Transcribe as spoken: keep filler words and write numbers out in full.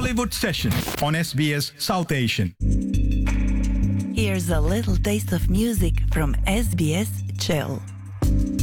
Bollywood Session on S B S South Asian. Here's a little taste of music from S B S Chill.